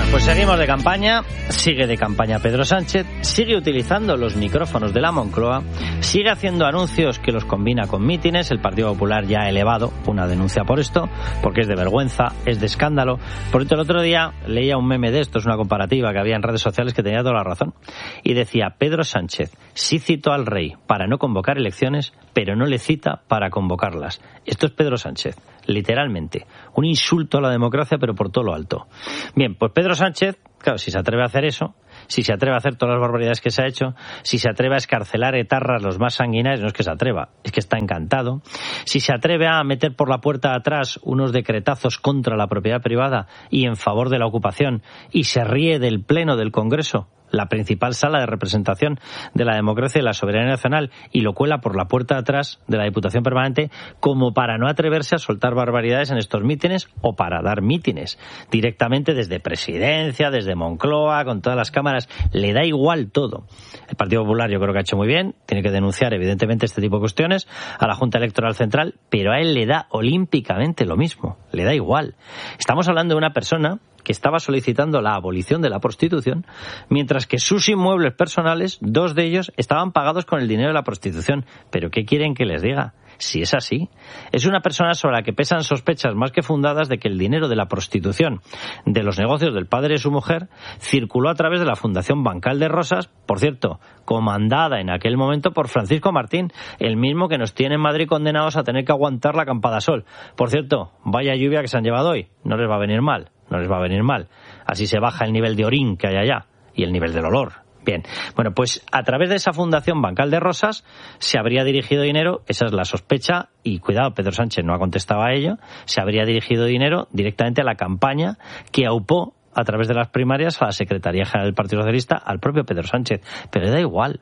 Bueno, pues seguimos de campaña, sigue de campaña Pedro Sánchez, sigue utilizando los micrófonos de la Moncloa, sigue haciendo anuncios que los combina con mítines. El Partido Popular ya ha elevado una denuncia por esto, porque es de vergüenza, es de escándalo. Por cierto, el otro día leía un meme de esto, es una comparativa que había en redes sociales que tenía toda la razón, y decía: Pedro Sánchez sí citó al rey para no convocar elecciones, pero no le cita para convocarlas. Esto es Pedro Sánchez, literalmente. Un insulto a la democracia, pero por todo lo alto. Bien, pues Pedro Sánchez, claro, si se atreve a hacer eso, si se atreve a hacer todas las barbaridades que se ha hecho, si se atreve a escarcelar etarras los más sanguinarios, no es que se atreva, es que está encantado, si se atreve a meter por la puerta de atrás unos decretazos contra la propiedad privada y en favor de la ocupación, y se ríe del Pleno del Congreso, la principal sala de representación de la democracia y la soberanía nacional, y lo cuela por la puerta de atrás de la Diputación Permanente, como para no atreverse a soltar barbaridades en estos mítines, o para dar mítines directamente desde Presidencia, desde Moncloa, con todas las cámaras. Le da igual todo. El Partido Popular yo creo que ha hecho muy bien, tiene que denunciar evidentemente este tipo de cuestiones a la Junta Electoral Central, pero a él le da olímpicamente lo mismo, le da igual. Estamos hablando de una persona que estaba solicitando la abolición de la prostitución, mientras que sus inmuebles personales, 2 de ellos, estaban pagados con el dinero de la prostitución. ¿Pero qué quieren que les diga? Si es así, es una persona sobre la que pesan sospechas más que fundadas de que el dinero de la prostitución, de los negocios del padre de su mujer, circuló a través de la Fundación Bancal de Rosas, por cierto, comandada en aquel momento por Francisco Martín, el mismo que nos tiene en Madrid condenados a tener que aguantar la campada sol. Por cierto, vaya lluvia que se han llevado hoy, no les va a venir mal. No les va a venir mal. Así se baja el nivel de orín que hay allá y el nivel del olor. Bien, bueno, pues a través de esa Fundación Bancal de Rosas se habría dirigido dinero, esa es la sospecha, y cuidado, Pedro Sánchez no ha contestado a ello, se habría dirigido dinero directamente a la campaña que aupó a través de las primarias a la Secretaría General del Partido Socialista, al propio Pedro Sánchez. Pero le da igual.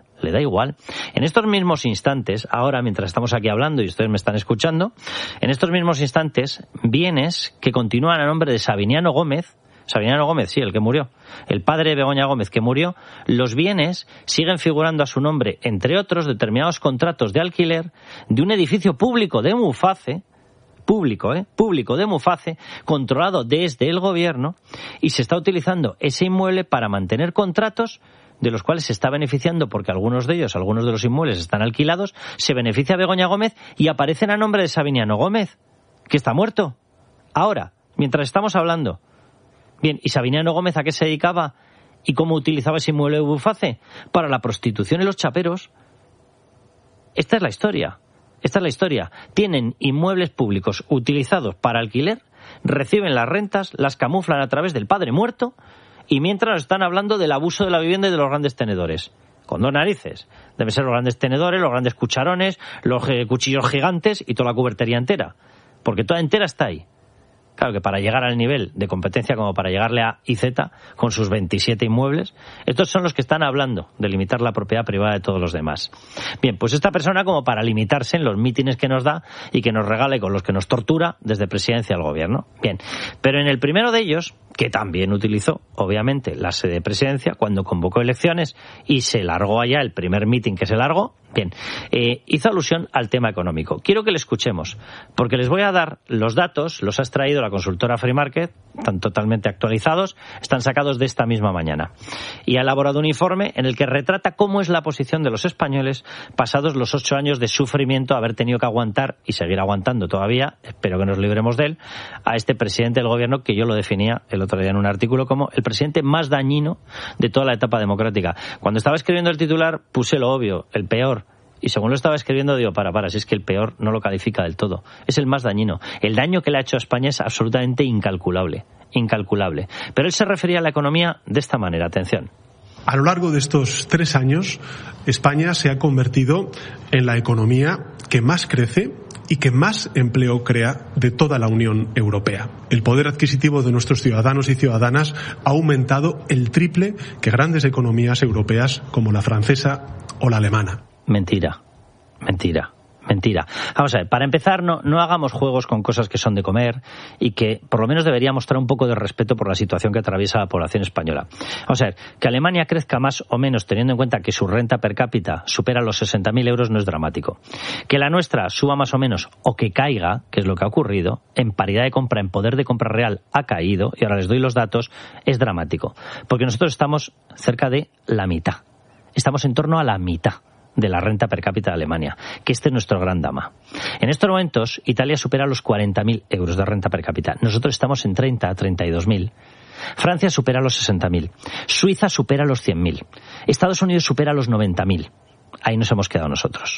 En estos mismos instantes, ahora mientras estamos aquí hablando y ustedes me están escuchando, en estos mismos instantes, bienes que continúan a nombre de Sabiniano Gómez, sí, el que murió, el padre de Begoña Gómez que murió, los bienes siguen figurando a su nombre, entre otros, determinados contratos de alquiler de un edificio público de Muface, público de Muface, controlado desde el gobierno, y se está utilizando ese inmueble para mantener contratos de los cuales se está beneficiando, porque algunos de los inmuebles están alquilados, se beneficia Begoña Gómez y aparecen a nombre de Sabiniano Gómez, que está muerto. Ahora, mientras estamos hablando. Bien, ¿y Sabiniano Gómez a qué se dedicaba y cómo utilizaba ese inmueble de Muface? Para la prostitución y los chaperos. Esta es la historia. Tienen inmuebles públicos utilizados para alquiler, reciben las rentas, las camuflan a través del padre muerto, y mientras nos están hablando del abuso de la vivienda y de los grandes tenedores. Con 2 narices. Deben ser los grandes tenedores, los grandes cucharones, los cuchillos gigantes y toda la cubertería entera. Porque toda entera está ahí. Claro que para llegar al nivel de competencia como para llegarle a IZ, con sus 27 inmuebles, estos son los que están hablando de limitar la propiedad privada de todos los demás. Bien, pues esta persona, como para limitarse en los mítines que nos da y que nos regale con los que nos tortura desde Presidencia al Gobierno. Bien, pero en el primero de ellos, que también utilizó, obviamente, la sede de Presidencia cuando convocó elecciones y se largó allá el primer mítin que se largó, bien, hizo alusión al tema económico. Quiero que le escuchemos, porque les voy a dar los datos, los ha extraído la consultora Free Market, están totalmente actualizados, están sacados de esta misma mañana. Y ha elaborado un informe en el que retrata cómo es la posición de los españoles pasados los 8 años de sufrimiento, haber tenido que aguantar y seguir aguantando todavía, espero que nos libremos de él, a este presidente del gobierno que yo lo definía el otro día en un artículo como el presidente más dañino de toda la etapa democrática. Cuando estaba escribiendo el titular puse lo obvio, el peor. Y según lo estaba escribiendo digo, si es que el peor no lo califica del todo. Es el más dañino. El daño que le ha hecho a España es absolutamente incalculable. Pero él se refería a la economía de esta manera, atención. A lo largo de estos 3 años, España se ha convertido en la economía que más crece y que más empleo crea de toda la Unión Europea. El poder adquisitivo de nuestros ciudadanos y ciudadanas ha aumentado el triple que grandes economías europeas como la francesa o la alemana. Mentira. Mentira. Vamos a ver, para empezar, no hagamos juegos con cosas que son de comer y que por lo menos debería mostrar un poco de respeto por la situación que atraviesa la población española. Vamos a ver, que Alemania crezca más o menos teniendo en cuenta que su renta per cápita supera los 60.000 euros no es dramático. Que la nuestra suba más o menos o que caiga, que es lo que ha ocurrido, en paridad de compra, en poder de compra real ha caído, y ahora les doy los datos, es dramático. Porque nosotros estamos cerca de la mitad. Estamos en torno a la mitad de la renta per cápita de Alemania, que este es nuestro gran drama. En estos momentos, Italia supera los 40.000 euros de renta per cápita. Nosotros estamos en 32.000. Francia supera los 60.000. Suiza supera los 100.000. Estados Unidos supera los 90.000. Ahí nos hemos quedado nosotros.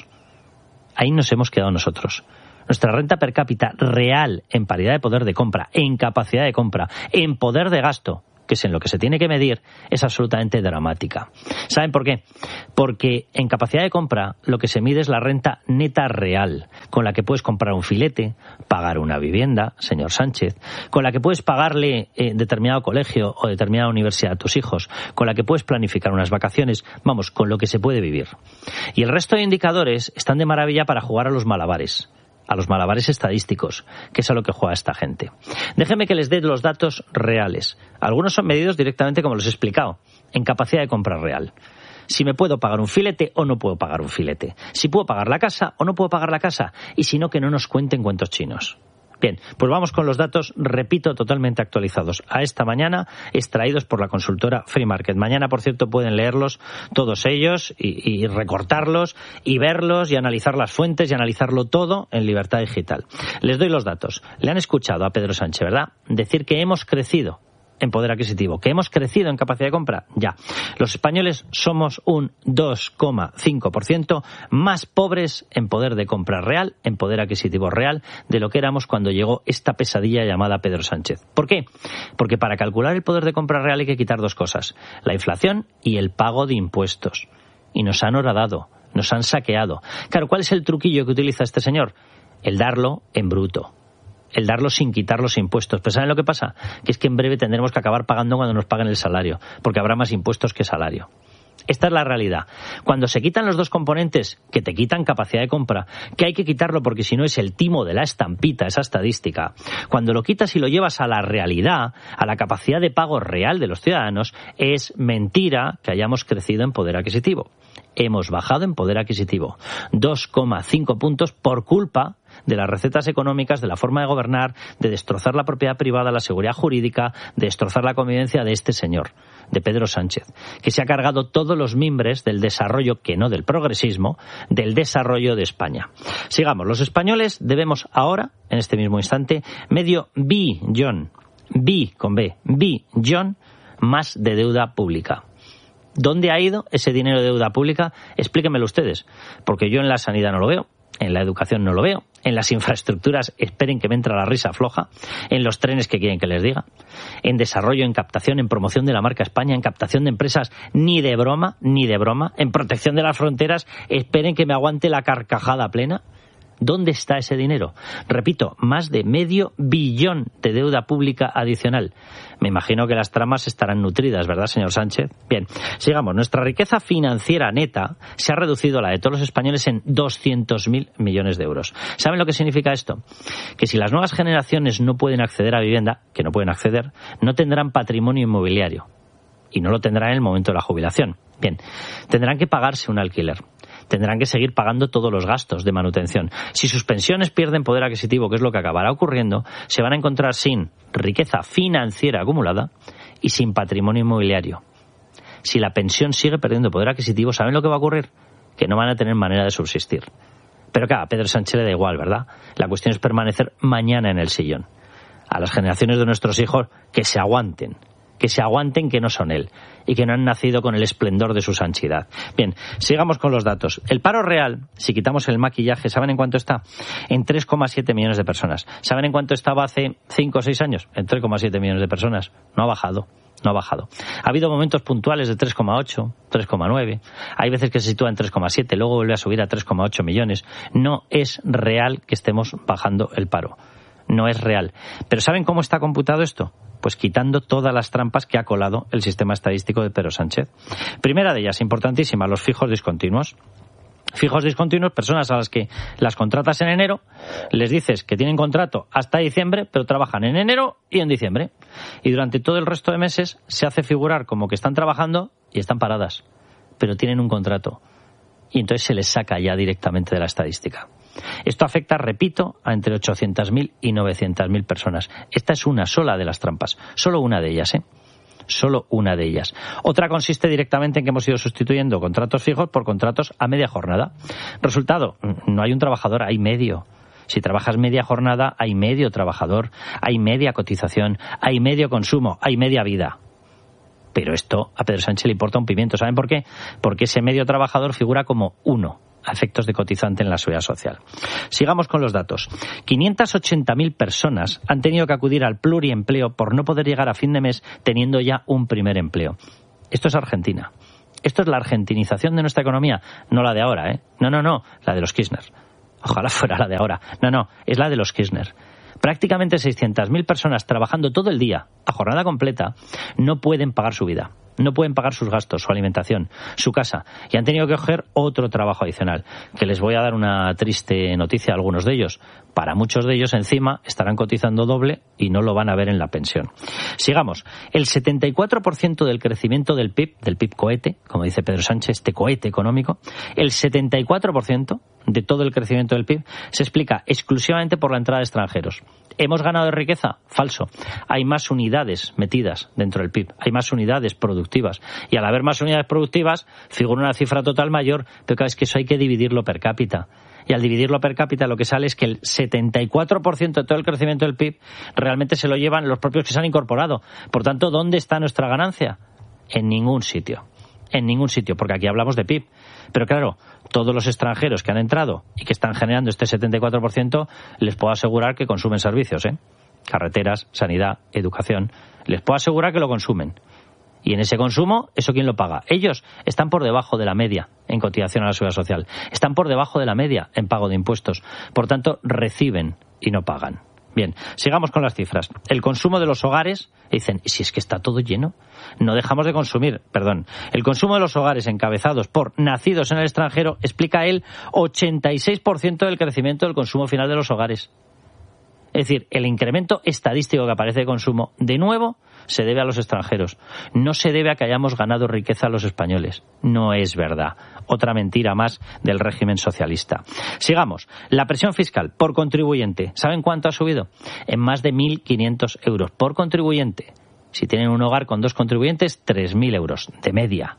Nuestra renta per cápita real en paridad de poder de compra, en capacidad de compra, en poder de gasto, que es en lo que se tiene que medir, es absolutamente dramática. ¿Saben por qué? Porque en capacidad de compra lo que se mide es la renta neta real, con la que puedes comprar un filete, pagar una vivienda, señor Sánchez, con la que puedes pagarle determinado colegio o determinada universidad a tus hijos, con la que puedes planificar unas vacaciones, vamos, con lo que se puede vivir. Y el resto de indicadores están de maravilla para jugar a los malabares estadísticos, que es a lo que juega esta gente. Déjenme que les dé los datos reales. Algunos son medidos directamente, como les he explicado, en capacidad de compra real. Si me puedo pagar un filete o no puedo pagar un filete. Si puedo pagar la casa o no puedo pagar la casa. Y si no, que no nos cuenten cuentos chinos. Bien, pues vamos con los datos, repito, totalmente actualizados a esta mañana, extraídos por la consultora Free Market. Mañana, por cierto, pueden leerlos todos ellos y recortarlos y verlos y analizar las fuentes y analizarlo todo en Libertad Digital. Les doy los datos. Le han escuchado a Pedro Sánchez, ¿verdad?, decir que hemos crecido en poder adquisitivo, que hemos crecido en capacidad de compra. Ya. Los españoles somos un 2,5% más pobres en poder de compra real, en poder adquisitivo real, de lo que éramos cuando llegó esta pesadilla llamada Pedro Sánchez. ¿Por qué? Porque para calcular el poder de compra real hay que quitar dos cosas: la inflación y el pago de impuestos. Y nos han horadado, nos han saqueado. Claro, ¿cuál es el truquillo que utiliza este señor? El darlo en bruto. El darlo sin quitar los impuestos. Pero ¿saben lo que pasa? Que es que en breve tendremos que acabar pagando cuando nos paguen el salario, porque habrá más impuestos que salario. Esta es la realidad. Cuando se quitan los dos componentes que te quitan capacidad de compra, que hay que quitarlo porque si no es el timo de la estampita, esa estadística, cuando lo quitas y lo llevas a la realidad, a la capacidad de pago real de los ciudadanos, es mentira que hayamos crecido en poder adquisitivo. Hemos bajado en poder adquisitivo 2,5 puntos por culpa de las recetas económicas, de la forma de gobernar, de destrozar la propiedad privada, la seguridad jurídica, de destrozar la convivencia de este señor, de Pedro Sánchez, que se ha cargado todos los mimbres del desarrollo, que no del progresismo, del desarrollo de España. Sigamos, los españoles debemos ahora, en este mismo instante, medio billón más de deuda pública. ¿Dónde ha ido ese dinero de deuda pública? Explíquenmelo ustedes, porque yo en la sanidad no lo veo, en la educación no lo veo, en las infraestructuras esperen que me entra la risa floja, en los trenes que quieren que les diga, en desarrollo, en captación, en promoción de la marca España, en captación de empresas, ni de broma, en protección de las fronteras, esperen que me aguante la carcajada plena. ¿Dónde está ese dinero? Repito, más de medio billón de deuda pública adicional. Me imagino que las tramas estarán nutridas, ¿verdad, señor Sánchez? Bien, sigamos. Nuestra riqueza financiera neta se ha reducido, la de todos los españoles, en 200.000 millones de euros. ¿Saben lo que significa esto? Que si las nuevas generaciones no pueden acceder a vivienda, que no pueden acceder, no tendrán patrimonio inmobiliario. Y no lo tendrán en el momento de la jubilación. Bien, tendrán que pagarse un alquiler. Tendrán que seguir pagando todos los gastos de manutención. Si sus pensiones pierden poder adquisitivo, que es lo que acabará ocurriendo, se van a encontrar sin riqueza financiera acumulada y sin patrimonio inmobiliario. Si la pensión sigue perdiendo poder adquisitivo, ¿saben lo que va a ocurrir? Que no van a tener manera de subsistir. Pero claro, a Pedro Sánchez le da igual, ¿verdad? La cuestión es permanecer mañana en el sillón. A las generaciones de nuestros hijos, que se aguanten, que no son él y que no han nacido con el esplendor de su santidad. Bien, sigamos con los datos. El paro real, si quitamos el maquillaje, ¿saben en cuánto está? En 3,7 millones de personas. ¿Saben en cuánto estaba hace 5 o 6 años? En 3,7 millones de personas. No ha bajado. Ha habido momentos puntuales de 3,8, 3,9. Hay veces que se sitúa en 3,7, luego vuelve a subir a 3,8 millones. No es real que estemos bajando el paro. No es real. ¿Pero saben cómo está computado esto? Pues quitando todas las trampas que ha colado el sistema estadístico de Pedro Sánchez. Primera de ellas, importantísima, los fijos discontinuos. Fijos discontinuos, personas a las que las contratas en enero, les dices que tienen contrato hasta diciembre, pero trabajan en enero y en diciembre. Y durante todo el resto de meses se hace figurar como que están trabajando y están paradas, pero tienen un contrato. Y entonces se les saca ya directamente de la estadística. Esto afecta, repito, a entre 800.000 y 900.000 personas. Esta es una sola de las trampas, solo una de ellas, Solo una de ellas. Otra consiste directamente en que hemos ido sustituyendo contratos fijos por contratos a media jornada. Resultado, no hay un trabajador, hay medio. Si trabajas media jornada, hay medio trabajador, hay media cotización, hay medio consumo, hay media vida. Pero esto a Pedro Sánchez le importa un pimiento. ¿Saben por qué? Porque ese medio trabajador figura como uno a efectos de cotizante en la seguridad social. Sigamos con los datos. 580.000 personas han tenido que acudir al pluriempleo por no poder llegar a fin de mes teniendo ya un primer empleo. Esto es Argentina. Esto es la argentinización de nuestra economía. No la de ahora, No, la de los Kirchner. Ojalá fuera la de ahora. No, es la de los Kirchner. Prácticamente 600.000 personas trabajando todo el día, a jornada completa, no pueden pagar su vida. No pueden pagar sus gastos, su alimentación, su casa. Y han tenido que coger otro trabajo adicional. Que les voy a dar una triste noticia a algunos de ellos. Para muchos de ellos, encima, estarán cotizando doble y no lo van a ver en la pensión. Sigamos. El 74% del crecimiento del PIB cohete, como dice Pedro Sánchez, este cohete económico, el 74% de todo el crecimiento del PIB se explica exclusivamente por la entrada de extranjeros. ¿Hemos ganado de riqueza? Falso. Hay más unidades metidas dentro del PIB. Hay más unidades productivas. Y al haber más unidades productivas, figura una cifra total mayor, pero claro, es que eso hay que dividirlo per cápita. Y al dividirlo per cápita lo que sale es que el 74% de todo el crecimiento del PIB realmente se lo llevan los propios que se han incorporado. Por tanto, ¿dónde está nuestra ganancia? En ningún sitio. En ningún sitio, porque aquí hablamos de PIB. Pero claro, todos los extranjeros que han entrado y que están generando este 74%, les puedo asegurar que consumen servicios, carreteras, sanidad, educación. Les puedo asegurar que lo consumen. Y en ese consumo, ¿eso quién lo paga? Ellos están por debajo de la media en cotización a la seguridad social. Están por debajo de la media en pago de impuestos. Por tanto, reciben y no pagan. Bien, sigamos con las cifras. El consumo de los hogares, dicen, ¿y si es que está todo lleno? No dejamos de consumir, El consumo de los hogares encabezados por nacidos en el extranjero explica el 86% del crecimiento del consumo final de los hogares. Es decir, el incremento estadístico que aparece de consumo, de nuevo, se debe a los extranjeros. No se debe a que hayamos ganado riqueza a los españoles. No es verdad. Otra mentira más del régimen socialista. Sigamos. La presión fiscal por contribuyente. ¿Saben cuánto ha subido? En más de 1.500 euros por contribuyente. Si tienen un hogar con 2 contribuyentes, 3.000 euros de media.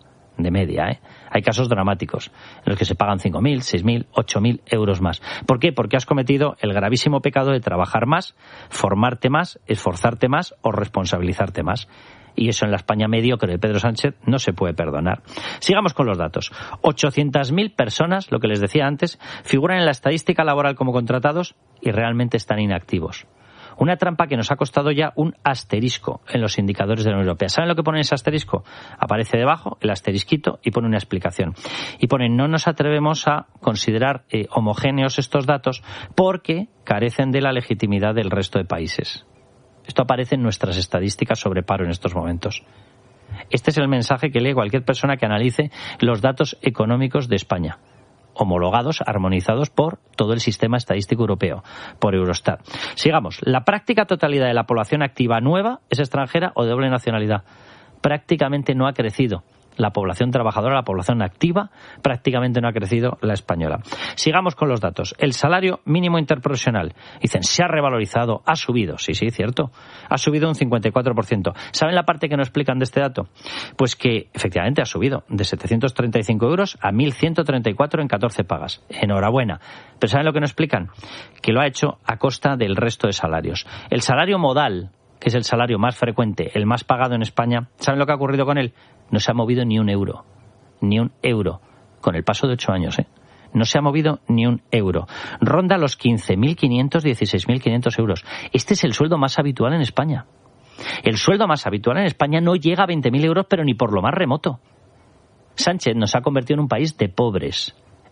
Hay casos dramáticos en los que se pagan 5.000, 6.000, 8.000 euros más. ¿Por qué? Porque has cometido el gravísimo pecado de trabajar más, formarte más, esforzarte más o responsabilizarte más. Y eso en la España mediocre de Pedro Sánchez no se puede perdonar. Sigamos con los datos. 800.000 personas, lo que les decía antes, figuran en la estadística laboral como contratados y realmente están inactivos. Una trampa que nos ha costado ya un asterisco en los indicadores de la Unión Europea. ¿Saben lo que pone ese asterisco? Aparece debajo el asterisquito y pone una explicación. Y pone, no nos atrevemos a considerar homogéneos estos datos porque carecen de la legitimidad del resto de países. Esto aparece en nuestras estadísticas sobre paro en estos momentos. Este es el mensaje que lee cualquier persona que analice los datos económicos de España, homologados, armonizados por todo el sistema estadístico europeo, por Eurostat. Sigamos. La práctica totalidad de la población activa nueva es extranjera o de doble nacionalidad. Prácticamente no ha crecido la población trabajadora, la población activa, prácticamente no ha crecido la española. Sigamos con los datos. El salario mínimo interprofesional, dicen, se ha revalorizado, ha subido. Sí, cierto. Ha subido un 54%. ¿Saben la parte que no explican de este dato? Pues que efectivamente ha subido de 735 euros a 1.134 en 14 pagas. Enhorabuena. Pero ¿saben lo que no explican? Que lo ha hecho a costa del resto de salarios. El salario modal, que es el salario más frecuente, el más pagado en España, ¿saben lo que ha ocurrido con él? No se ha movido ni un euro. Ni un euro. Con el paso de 8 años, No se ha movido ni un euro. Ronda los 15.500, 16.500 euros. Este es el sueldo más habitual en España. El sueldo más habitual en España no llega a 20.000 euros, pero ni por lo más remoto. Sánchez nos ha convertido en un país de pobres.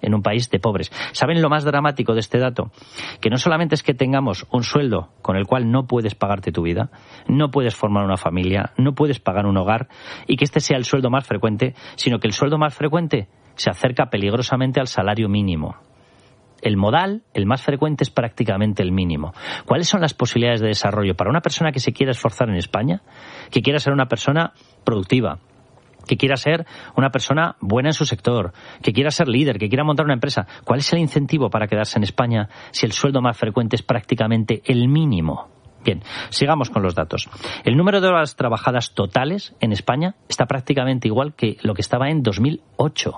¿Saben lo más dramático de este dato? Que no solamente es que tengamos un sueldo con el cual no puedes pagarte tu vida, no puedes formar una familia, no puedes pagar un hogar y que este sea el sueldo más frecuente, sino que el sueldo más frecuente se acerca peligrosamente al salario mínimo. El modal, el más frecuente, es prácticamente el mínimo. ¿Cuáles son las posibilidades de desarrollo para una persona que se quiera esforzar en España, que quiera ser una persona productiva, que quiera ser una persona buena en su sector, que quiera ser líder, que quiera montar una empresa? ¿Cuál es el incentivo para quedarse en España si el sueldo más frecuente es prácticamente el mínimo? Bien, sigamos con los datos. El número de horas trabajadas totales en España está prácticamente igual que lo que estaba en 2008.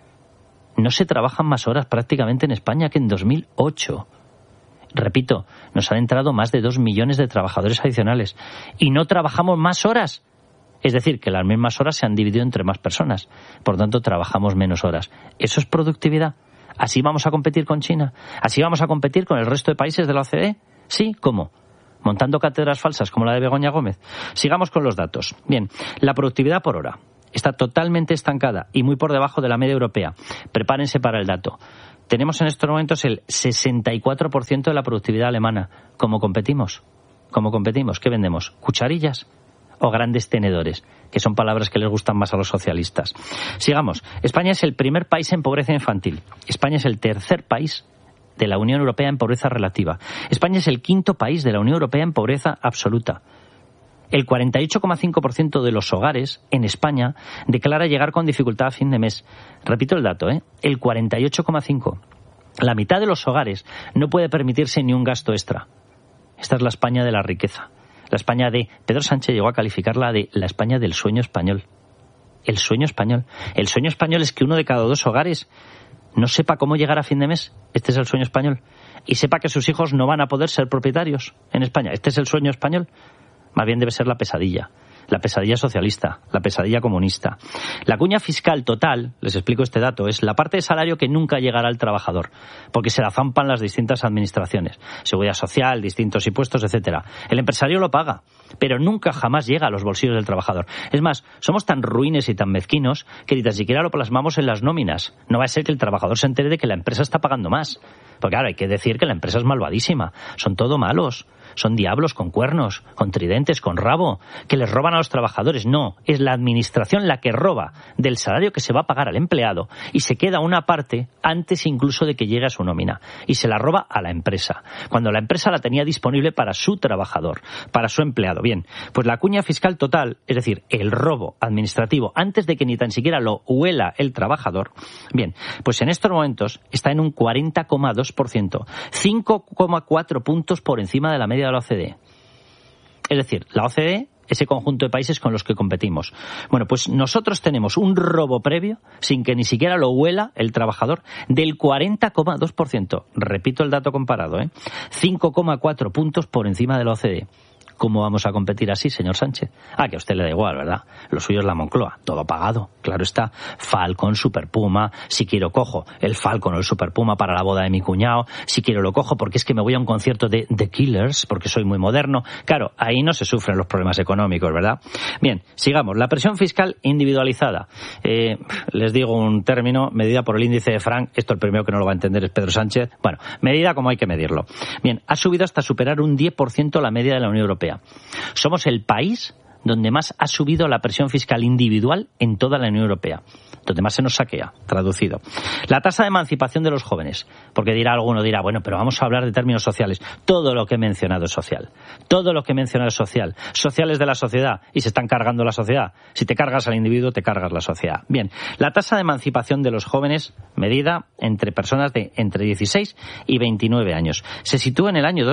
No se trabajan más horas prácticamente en España que en 2008. Repito, nos han entrado más de 2 millones de trabajadores adicionales y no trabajamos más horas. Es decir, que las mismas horas se han dividido entre más personas. Por tanto, trabajamos menos horas. ¿Eso es productividad? ¿Así vamos a competir con China? ¿Así vamos a competir con el resto de países de la OCDE? Sí, ¿cómo? ¿Montando cátedras falsas como la de Begoña Gómez? Sigamos con los datos. Bien, la productividad por hora está totalmente estancada y muy por debajo de la media europea. Prepárense para el dato. Tenemos en estos momentos el 64% de la productividad alemana. ¿Cómo competimos? ¿Cómo competimos? ¿Qué vendemos? ¿Cucharillas o grandes tenedores? Que son palabras que les gustan más a los socialistas. Sigamos. España es el primer país en pobreza infantil. España es el tercer país de la Unión Europea en pobreza relativa. España es el quinto país de la Unión Europea en pobreza absoluta. El 48,5% de los hogares en España declara llegar con dificultad a fin de mes. Repito el dato, el 48,5%. La mitad de los hogares no puede permitirse ni un gasto extra. Esta es la España de la riqueza. La España de... Pedro Sánchez llegó a calificarla de la España del sueño español. El sueño español. El sueño español es que 1 de cada 2 hogares no sepa cómo llegar a fin de mes. Este es el sueño español. Y sepa que sus hijos no van a poder ser propietarios en España. Este es el sueño español. Más bien debe ser la pesadilla socialista, la pesadilla comunista. La cuña fiscal total, les explico este dato, es la parte de salario que nunca llegará al trabajador, porque se la zampan las distintas administraciones, seguridad social, distintos impuestos, etcétera. El empresario lo paga, pero nunca jamás llega a los bolsillos del trabajador. Es más, somos tan ruines y tan mezquinos que ni tan siquiera lo plasmamos en las nóminas. No va a ser que el trabajador se entere de que la empresa está pagando más. Porque claro, hay que decir que la empresa es malvadísima. Son todo malos. Son diablos con cuernos, con tridentes, con rabo, que les roban a los trabajadores. No, es la administración la que roba del salario que se va a pagar al empleado y se queda una parte antes incluso de que llegue a su nómina. Y se la roba a la empresa, cuando la empresa la tenía disponible para su trabajador, para su empleado. Bien, pues la cuña fiscal total, es decir, el robo administrativo, antes de que ni tan siquiera lo huela el trabajador, bien, pues en estos momentos está en un 40,2%, 5,4 puntos por encima de la media de la OCDE. Es decir, la OCDE, ese conjunto de países con los que competimos. Bueno, pues nosotros tenemos un robo previo, sin que ni siquiera lo huela el trabajador, del 40,2%. Repito el dato comparado, 5,4 puntos por encima de la OCDE. ¿Cómo vamos a competir así, señor Sánchez? Que a usted le da igual, ¿verdad? Lo suyo es la Moncloa, todo pagado, claro está. Falcon, Super Puma, si quiero cojo el Falcon o el Super Puma para la boda de mi cuñado, si quiero lo cojo porque es que me voy a un concierto de The Killers, porque soy muy moderno. Claro, ahí no se sufren los problemas económicos, ¿verdad? Bien, sigamos. La presión fiscal individualizada. Les digo un término, medida por el índice de Frank. Esto el primero que no lo va a entender es Pedro Sánchez. Bueno, medida como hay que medirlo. Bien, ha subido hasta superar un 10% la media de la Unión Europea. Somos el país donde más ha subido la presión fiscal individual en toda la Unión Europea, donde más se nos saquea, traducido. La tasa de emancipación de los jóvenes, porque alguno dirá, bueno, pero vamos a hablar de términos sociales. Todo lo que he mencionado es social. Todo lo que he mencionado es social. Sociales de la sociedad, y se están cargando la sociedad. Si te cargas al individuo, te cargas la sociedad. Bien, la tasa de emancipación de los jóvenes, medida entre personas de entre 16 y 29 años, se sitúa en el año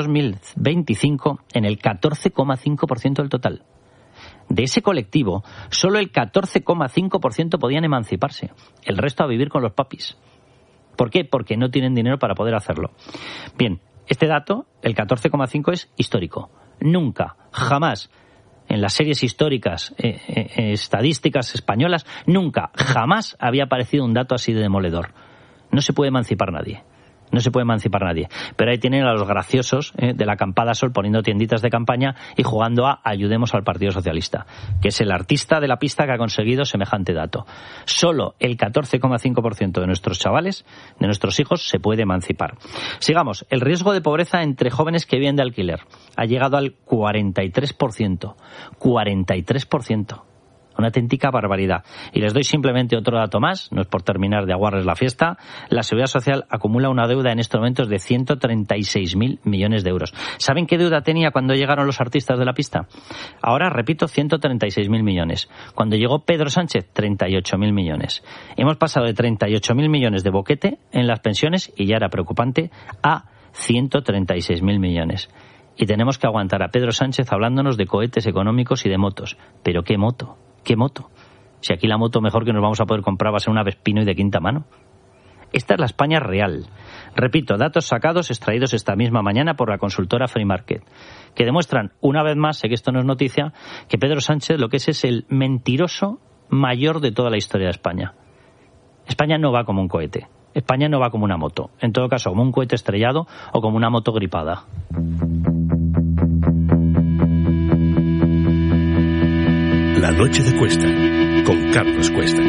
2025 en el 14,5% del total. De ese colectivo, solo el 14,5% podían emanciparse. El resto a vivir con los papis. ¿Por qué? Porque no tienen dinero para poder hacerlo. Bien, este dato, el 14,5%, es histórico. Nunca, jamás, en las series históricas, estadísticas españolas, nunca, jamás había aparecido un dato así de demoledor. No se puede emancipar nadie. No se puede emancipar nadie. Pero ahí tienen a los graciosos de la acampada Sol poniendo tienditas de campaña y jugando a ayudemos al Partido Socialista, que es el artista de la pista que ha conseguido semejante dato. Solo el 14,5% de nuestros chavales, de nuestros hijos, se puede emancipar. Sigamos. El riesgo de pobreza entre jóvenes que viven de alquiler ha llegado al 43%. 43%. una auténtica barbaridad. Y les doy simplemente otro dato más, no es por terminar de aguarles la fiesta. La Seguridad Social acumula una deuda en estos momentos de 136.000 millones de euros. ¿Saben qué deuda tenía cuando llegaron los artistas de la pista? Ahora, repito, 136.000 millones. Cuando llegó Pedro Sánchez, 38.000 millones. Hemos pasado de 38.000 millones de boquete en las pensiones, y ya era preocupante, a 136.000 millones. Y tenemos que aguantar a Pedro Sánchez hablándonos de cohetes económicos y de motos. ¿Pero qué moto? ¿Qué moto? Si aquí la moto mejor que nos vamos a poder comprar va a ser una Vespino y de quinta mano. Esta es la España real. Repito, datos sacados, extraídos esta misma mañana por la consultora Free Market, que demuestran, una vez más, sé que esto no es noticia, que Pedro Sánchez lo que es el mentiroso mayor de toda la historia de España. España no va como un cohete. España no va como una moto. En todo caso, como un cohete estrellado o como una moto gripada. La noche de Cuesta, con Carlos Cuesta.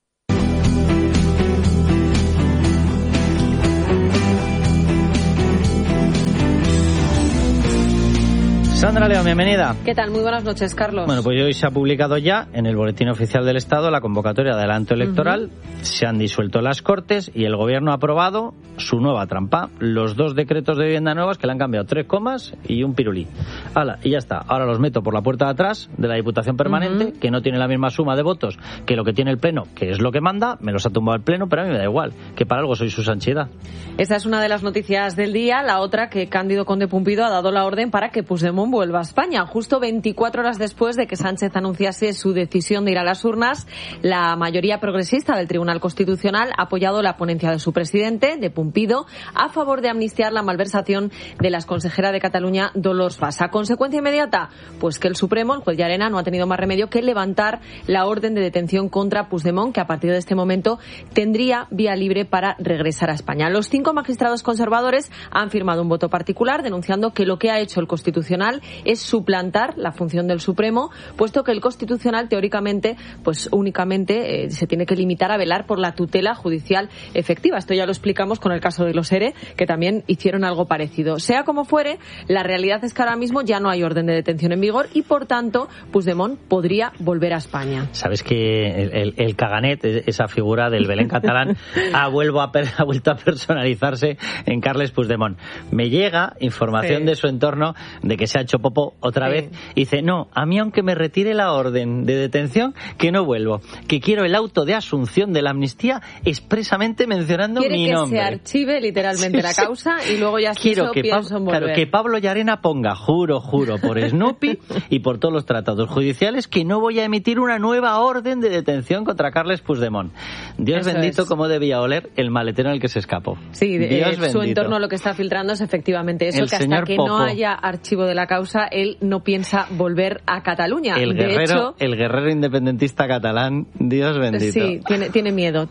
Sandra León, bienvenida. ¿Qué tal? Muy buenas noches, Carlos. Bueno, pues hoy se ha publicado ya en el Boletín Oficial del Estado la convocatoria de adelanto electoral. Se han disuelto las Cortes y el Gobierno ha aprobado su nueva trampa. Los 2 decretos de vivienda nuevas que le han cambiado 3 comas y un pirulí. ¡Hala! Y ya está. Ahora los meto por la puerta de atrás de la Diputación Permanente, que no tiene la misma suma de votos que lo que tiene el Pleno, que es lo que manda. Me los ha tumbado el Pleno, pero a mí me da igual, que para algo soy su sanchidad. Esa es una de las noticias del día. La otra, que Cándido Conde Pumpido ha dado la orden para que Puigdemont vuelva a España. Justo 24 horas después de que Sánchez anunciase su decisión de ir a las urnas, la mayoría progresista del Tribunal Constitucional ha apoyado la ponencia de su presidente, de Pumpido, a favor de amnistiar la malversación de la exconsejera de Cataluña, Dolors Bassa. ¿Consecuencia inmediata? Pues que el Supremo, el juez Llarena, no ha tenido más remedio que levantar la orden de detención contra Puigdemont, que a partir de este momento tendría vía libre para regresar a España. Los 5 magistrados conservadores han firmado un voto particular denunciando que lo que ha hecho el Constitucional es suplantar la función del Supremo, puesto que el Constitucional teóricamente pues únicamente se tiene que limitar a velar por la tutela judicial efectiva. Esto ya lo explicamos con el caso de los ERE, que también hicieron algo parecido. Sea como fuere, la realidad es que ahora mismo ya no hay orden de detención en vigor y, por tanto, Puigdemont podría volver a España. Sabes que el caganet, esa figura del Belén catalán, ha vuelto a personalizarse en Carles Puigdemont. Me llega información de su entorno de que se ha hecho popo otra vez y dice, no, a mí aunque me retire la orden de detención, que no vuelvo, que quiero el auto de asunción de la amnistía expresamente mencionando mi nombre. Quiere que se archive literalmente la causa y luego ya pienso en volver. Claro, que Pablo Llarena ponga, juro por Snoopy y por todos los tratados judiciales, que no voy a emitir una nueva orden de detención contra Carles Puigdemont. Dios Eso bendito, cómo debía oler el maletero en el que se escapó. Sí, su entorno lo que está filtrando es efectivamente eso, que hasta que no haya archivo de la causa, él no piensa volver a Cataluña. El guerrero independentista catalán, Dios bendito. Sí, tiene miedo.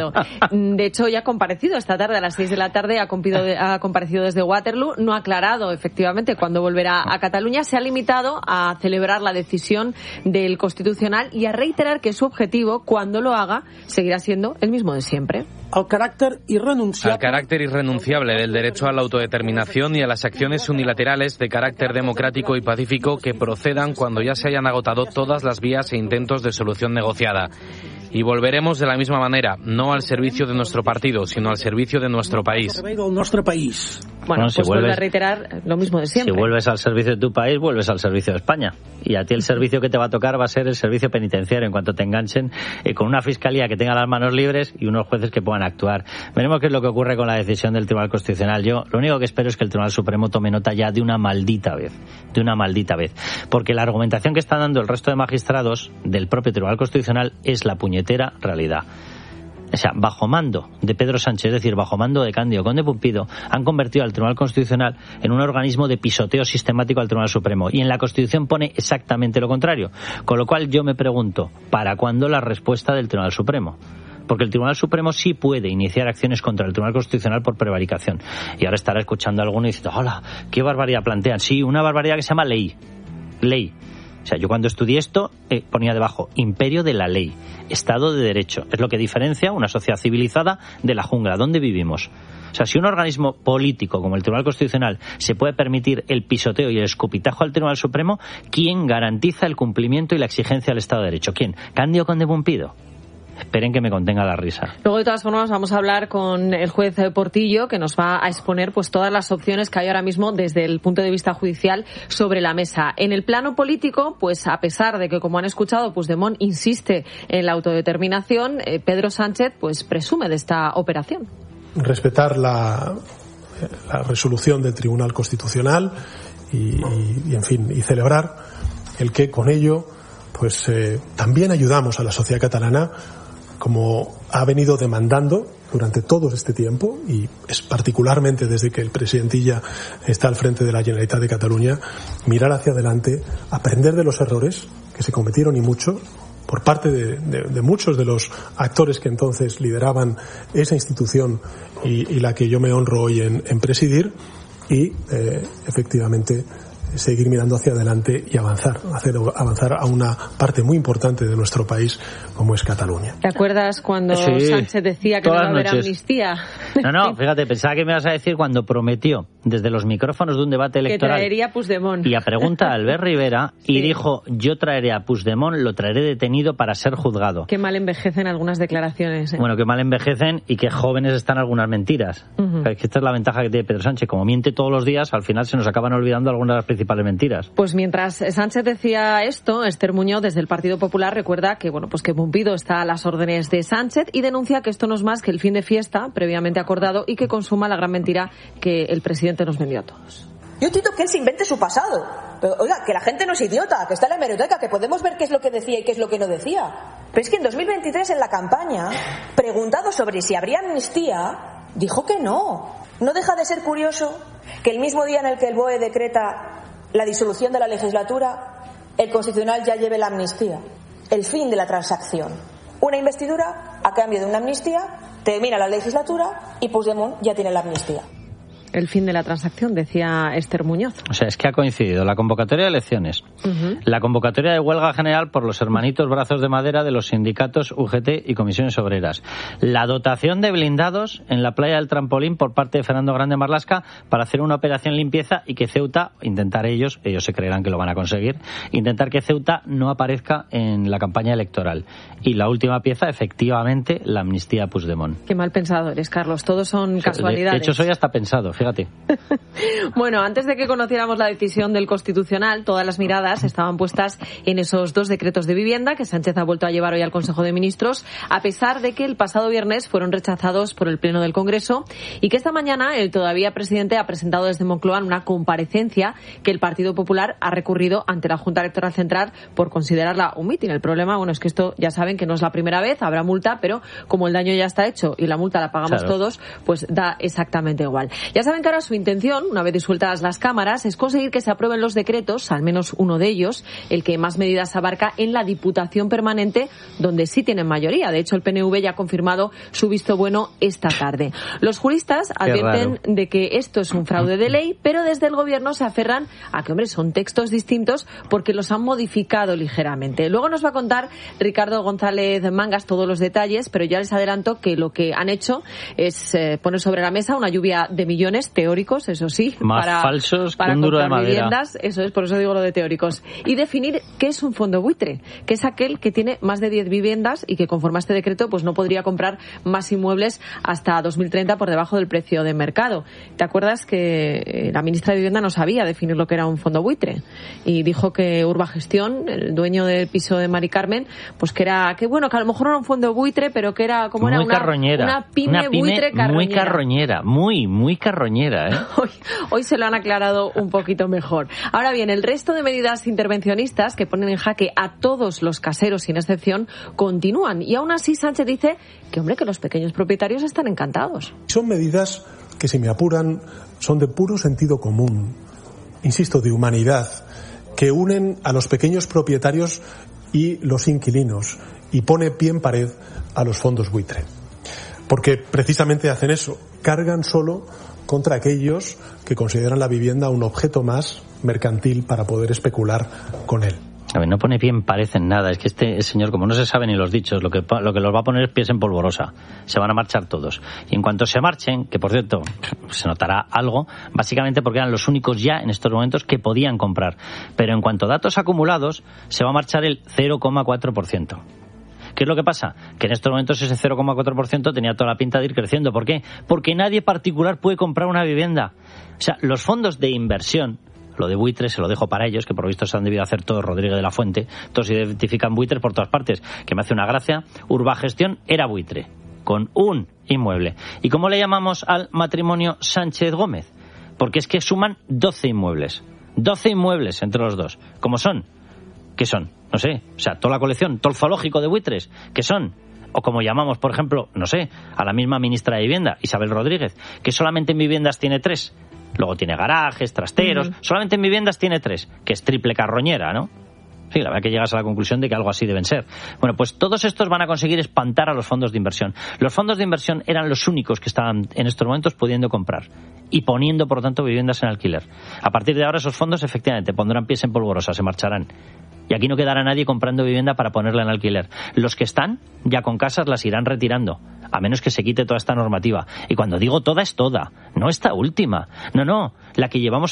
De hecho, ya ha comparecido esta tarde a las 6 de la tarde, ha comparecido desde Waterloo, no ha aclarado efectivamente cuándo volverá a Cataluña, se ha limitado a celebrar la decisión del Constitucional y a reiterar que su objetivo, cuando lo haga, seguirá siendo el mismo de siempre. Al carácter irrenunciable del derecho a la autodeterminación y a las acciones unilaterales de carácter democrático y pacífico que procedan cuando ya se hayan agotado todas las vías e intentos de solución negociada. Y volveremos de la misma manera, no al servicio de nuestro partido, sino al servicio de nuestro país. Bueno, pues vuelve a reiterar lo mismo de siempre. Si vuelves al servicio de tu país, vuelves al servicio de España. Y a ti el servicio que te va a tocar va a ser el servicio penitenciario, en cuanto te enganchen con una fiscalía que tenga las manos libres y unos jueces que puedan actuar. Veremos qué es lo que ocurre con la decisión del Tribunal Constitucional. Yo lo único que espero es que el Tribunal Supremo tome nota ya de una maldita vez. Porque la argumentación que están dando el resto de magistrados del propio Tribunal Constitucional es la puñetera realidad. O sea, bajo mando de Pedro Sánchez, es decir, bajo mando de Cándido Conde Pumpido, han convertido al Tribunal Constitucional en un organismo de pisoteo sistemático al Tribunal Supremo. Y en la Constitución pone exactamente lo contrario. Con lo cual yo me pregunto, ¿para cuándo la respuesta del Tribunal Supremo? Porque el Tribunal Supremo sí puede iniciar acciones contra el Tribunal Constitucional por prevaricación. Y ahora estará escuchando a alguno y diciendo, hola, qué barbaridad plantean. Sí, una barbaridad que se llama ley. O sea, yo cuando estudié esto ponía debajo imperio de la ley, Estado de Derecho. Es lo que diferencia una sociedad civilizada de la jungla. ¿Dónde vivimos? O sea, si un organismo político como el Tribunal Constitucional se puede permitir el pisoteo y el escupitajo al Tribunal Supremo, ¿quién garantiza el cumplimiento y la exigencia del Estado de Derecho? ¿Quién? ¿Cándido Conde Pumpido? Esperen que me contenga la risa. Luego, de todas formas, vamos a hablar con el juez Portillo, que nos va a exponer pues todas las opciones que hay ahora mismo desde el punto de vista judicial sobre la mesa. En el plano político, pues a pesar de que, como han escuchado, Puigdemont insiste en la autodeterminación, Pedro Sánchez pues presume de esta operación. Respetar la resolución del Tribunal Constitucional y en fin, y celebrar el que con ello pues también ayudamos a la sociedad catalana, como ha venido demandando durante todo este tiempo, y es particularmente desde que el presidente Illa está al frente de la Generalitat de Cataluña, mirar hacia adelante, aprender de los errores que se cometieron, y mucho, por parte de muchos de los actores que entonces lideraban esa institución y la que yo me honro hoy en presidir, y efectivamente seguir mirando hacia adelante y avanzar a una parte muy importante de nuestro país como es Cataluña. ¿Te acuerdas cuando Sánchez decía que no iba a haber amnistía? No, fíjate, pensaba que me ibas a decir cuando prometió desde los micrófonos de un debate electoral que traería a Puigdemont. Y a pregunta a Albert Rivera, y dijo: yo traeré a Puigdemont, lo traeré detenido para ser juzgado. Qué mal envejecen algunas declaraciones. Bueno, qué mal envejecen y qué jóvenes están algunas mentiras. Es que esta es la ventaja que tiene Pedro Sánchez. Como miente todos los días, al final se nos acaban olvidando algunas de las principales mentiras. Pues mientras Sánchez decía esto, Esther Muñoz, desde el Partido Popular, recuerda que que Pumpido está a las órdenes de Sánchez y denuncia que esto no es más que el fin de fiesta previamente acordado y que consuma la gran mentira que el presidente nos vendió a todos. Yo entiendo que él se invente su pasado, pero oiga, que la gente no es idiota, que está en la hemeroteca, que podemos ver qué es lo que decía y qué es lo que no decía. Pero es que en 2023, en la campaña, preguntado sobre si habría amnistía, dijo que no. No deja de ser curioso que el mismo día en el que el BOE decreta la disolución de la legislatura, el Constitucional ya lleve la amnistía, el fin de la transacción. Una investidura a cambio de una amnistía, termina la legislatura y Puigdemont ya tiene la amnistía. El fin de la transacción, decía Esther Muñoz. O sea, es que ha coincidido la convocatoria de elecciones, la convocatoria de huelga general por los hermanitos brazos de madera de los sindicatos UGT y comisiones obreras, la dotación de blindados en la playa del Trampolín por parte de Fernando Grande Marlaska para hacer una operación limpieza y que Ceuta, intentar ellos se creerán que lo van a conseguir, intentar que Ceuta no aparezca en la campaña electoral. Y la última pieza, efectivamente, la amnistía a Puigdemont. Qué mal pensado eres, Carlos. Todos son casualidades. De hecho, soy hasta pensado. Fíjate. Bueno, antes de que conociéramos la decisión del Constitucional, todas las miradas estaban puestas en esos 2 decretos de vivienda que Sánchez ha vuelto a llevar hoy al Consejo de Ministros, a pesar de que el pasado viernes fueron rechazados por el Pleno del Congreso y que esta mañana el todavía presidente ha presentado desde Moncloa una comparecencia que el Partido Popular ha recurrido ante la Junta Electoral Central por considerarla un mitin. El problema, es que esto ya saben que no es la primera vez, habrá multa, pero como el daño ya está hecho y la multa la pagamos todos, pues da exactamente igual. Ya saben que ahora su intención, una vez disueltas las cámaras, es conseguir que se aprueben los decretos, al menos uno de ellos, el que más medidas abarca en la Diputación Permanente, donde sí tienen mayoría. De hecho, el PNV ya ha confirmado su visto bueno esta tarde. Los juristas advierten de que esto es un fraude de ley, pero desde el Gobierno se aferran a que, son textos distintos porque los han modificado ligeramente. Luego nos va a contar Ricardo González Mangas todos los detalles, pero ya les adelanto que lo que han hecho es poner sobre la mesa una lluvia de millones teóricos, eso sí, más falsos que un duro de madera. Viviendas, eso es, por eso digo lo de teóricos. Y definir qué es un fondo buitre, que es aquel que tiene más de 10 viviendas y que conforme a este decreto pues no podría comprar más inmuebles hasta 2030 por debajo del precio de mercado. ¿Te acuerdas que la ministra de Vivienda no sabía definir lo que era un fondo buitre? Y dijo que Urbagestión, el dueño del piso de Mari Carmen, pues que a lo mejor no era un fondo buitre, pero que era como muy una pyme buitre carroñera. Muy carroñera, muy carroñera, ¿eh? Hoy se lo han aclarado un poquito mejor. Ahora bien, el resto de medidas intervencionistas que ponen en jaque a todos los caseros sin excepción continúan. Y aún así Sánchez dice que los pequeños propietarios están encantados. Son medidas que, si me apuran, son de puro sentido común, insisto, de humanidad, que unen a los pequeños propietarios y los inquilinos y pone pie en pared a los fondos buitre. Porque precisamente hacen eso, cargan solo contra aquellos que consideran la vivienda un objeto más mercantil para poder especular con él. A ver, no pone pie en parecen nada. Es que este señor, como no se sabe ni los dichos, lo que los va a poner es pies en polvorosa. Se van a marchar todos. Y en cuanto se marchen, que por cierto, se notará algo, básicamente porque eran los únicos ya en estos momentos que podían comprar. Pero en cuanto a datos acumulados, se va a marchar el 0,4%. ¿Qué es lo que pasa? Que en estos momentos ese 0,4% tenía toda la pinta de ir creciendo. ¿Por qué? Porque nadie particular puede comprar una vivienda. O sea, los fondos de inversión, lo de buitres se lo dejo para ellos, que por lo visto se han debido hacer todos Rodríguez de la Fuente, todos identifican buitres por todas partes, que me hace una gracia. Urbagestión era buitre, con un inmueble. ¿Y cómo le llamamos al matrimonio Sánchez Gómez? Porque es que suman 12 inmuebles. 12 inmuebles entre los dos. ¿Cómo son? ¿Qué son? No sé, o sea, toda la colección, todo el zoológico de buitres, ¿qué son? O como llamamos, por ejemplo, no sé, a la misma ministra de Vivienda, Isabel Rodríguez, que solamente en viviendas tiene 3. Luego tiene garajes, trasteros, solamente en viviendas tiene 3, que es triple carroñera, ¿no? Sí, la verdad que llegas a la conclusión de que algo así deben ser. Bueno, pues todos estos van a conseguir espantar a los fondos de inversión. Los fondos de inversión eran los únicos que estaban en estos momentos pudiendo comprar y poniendo, por lo tanto, viviendas en alquiler. A partir de ahora esos fondos efectivamente pondrán pies en polvorosa, se marcharán. Y aquí no quedará nadie comprando vivienda para ponerla en alquiler. Los que están ya con casas las irán retirando, a menos que se quite toda esta normativa. Y cuando digo toda, es toda, no esta última. No, la que llevamos